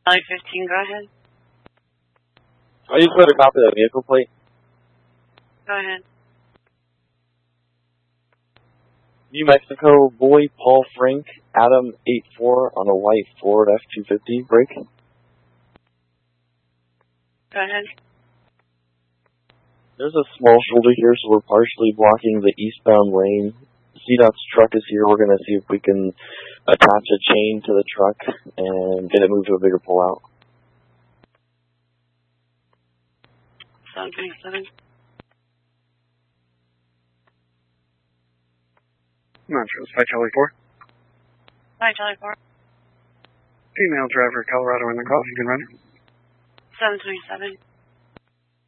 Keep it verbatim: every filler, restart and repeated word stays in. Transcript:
Charlie fifteen, go ahead. I just put a copy of the vehicle plate. Go ahead. New Mexico, boy Paul Frank, Adam eight four on a white Ford F two fifty brake. Go ahead. There's a small shoulder here, so we're partially blocking the eastbound lane. C DOT's truck is here. We're going to see if we can attach a chain to the truck and get it moved to a bigger pullout. seven twenty-seven. Montrose, five Charlie four. five Charlie four. Female driver, Colorado in the Golf, you can run it. seven twenty-seven.